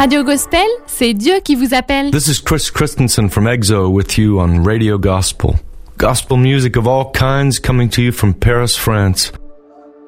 Radio Gospel, c'est Dieu qui vous appelle. This is Chris Christensen from EXO with you on Radio Gospel. Gospel music of all kinds coming to you from Paris, France.